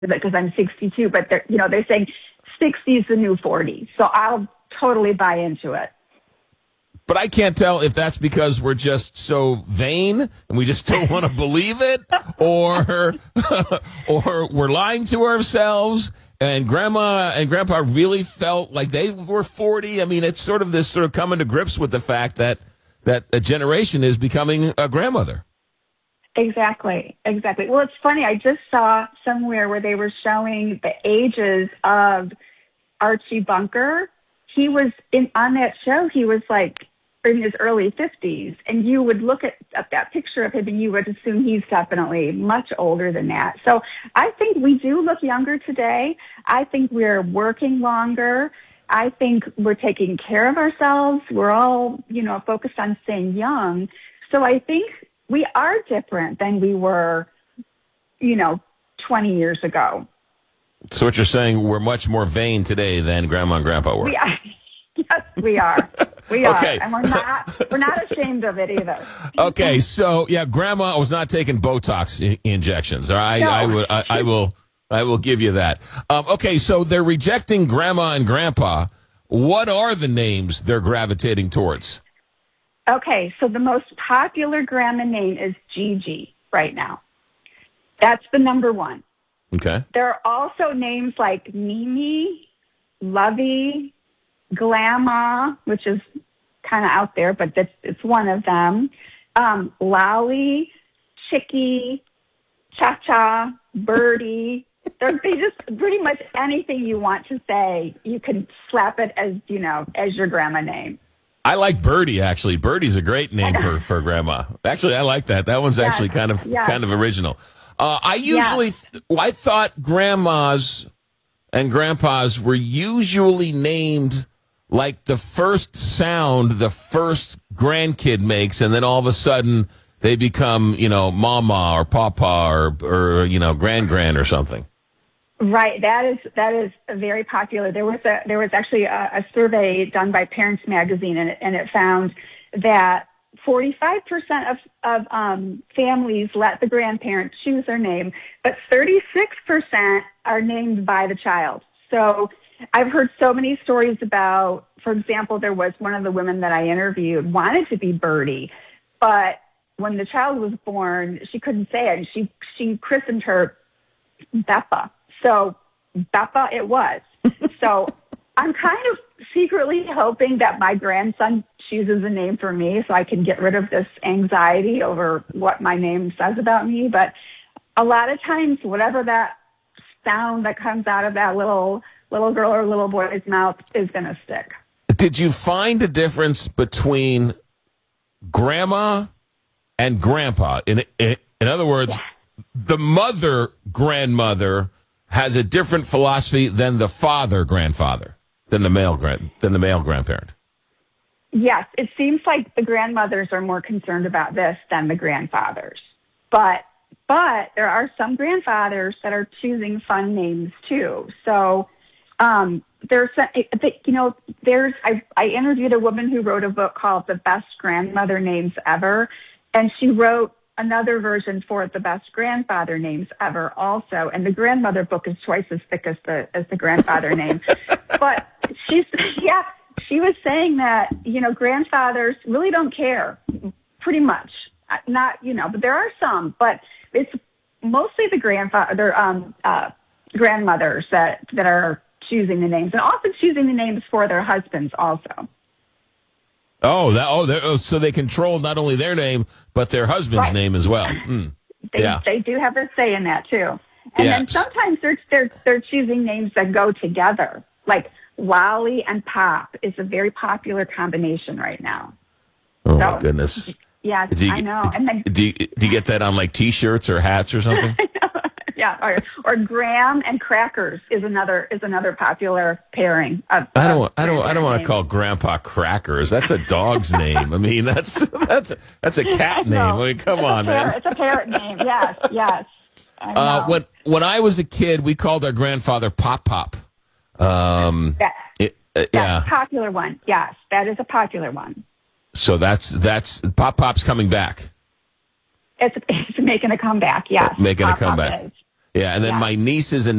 because I'm 62, but they're saying 60 is the new 40. So I'll totally buy into it. But I can't tell if that's because we're just so vain and we just don't want to believe it, or or we're lying to ourselves. And Grandma and Grandpa really felt like they were 40. I mean, it's sort of this sort of coming to grips with the fact that a generation is becoming a grandmother. Exactly. Well, it's funny. I just saw somewhere where they were showing the ages of Archie Bunker. He was on that show. He was like in his early 50s, and you would look at that picture of him and you would assume he's definitely much older than that. So I think we do look younger today. I think we're working longer. I think we're taking care of ourselves. We're all, focused on staying young. So I think we are different than we were, 20 years ago. So what you're saying, we're much more vain today than Grandma and Grandpa were. Yes, we are. We are. Okay. And we're not ashamed of it either. Okay, so yeah, Grandma was not taking Botox injections. No. I will give you that. Okay, so they're rejecting Grandma and Grandpa. What are the names they're gravitating towards? Okay, so the most popular grandma name is Gigi right now. That's the number one. Okay. There are also names like Mimi, Lovey, Glamma, which is kind of out there, but it's one of them. Lolly, Chicky, Cha-Cha, Birdie. They just pretty much anything you want to say, you can slap it as your grandma name. I like Birdie, actually. Birdie's a great name for Grandma. Actually, I like that. That one's actually kind of original. I thought grandmas and grandpas were usually named like the first sound the first grandkid makes, and then all of a sudden they become, mama or papa or grand or something. Right. That is very popular. There was actually a survey done by Parents Magazine, and it found that 45% of families let the grandparent choose their name, but 36% are named by the child. So I've heard so many stories about, for example, there was one of the women that I interviewed wanted to be Birdie, but when the child was born, she couldn't say it, and she christened her Beppa. So Beppa it was. So I'm kind of secretly hoping that my grandson chooses a name for me so I can get rid of this anxiety over what my name says about me. But a lot of times, whatever that sound that comes out of that little girl or little boy's mouth is going to stick. Did you find a difference between grandma and grandpa? In other words, the grandmother has a different philosophy than the grandfather, than the male grandparent. Yes, it seems like the grandmothers are more concerned about this than the grandfathers. But there are some grandfathers that are choosing fun names too. So I interviewed a woman who wrote a book called The Best Grandmother Names Ever, and she wrote another version for The Best Grandfather Names Ever also. And the grandmother book is twice as thick as the grandfather name. But she was saying that, grandfathers really don't care, pretty much. Not, but there are some, but it's mostly the grandmothers that are choosing the names, and often choosing the names for their husbands also. So they control not only their name, but their husband's name as well. They do have a say in that too. And then sometimes they're choosing names that go together, like Lolly and Pop is a very popular combination right now. Oh, my goodness. Yes, I know. And then, do you get that on like T-shirts or hats or something? Yeah, or Graham and Crackers is another popular pairing. I don't want to call Grandpa Crackers. That's a dog's name. I mean, that's a cat name. I mean, come on, man. It's a parrot name. Yes. When I was a kid, we called our grandfather Pop Pop. That's a popular one. Yes, that is a popular one. So that's Pop Pop's coming back. It's making a comeback. Yes, making a comeback. Yeah, and then my nieces and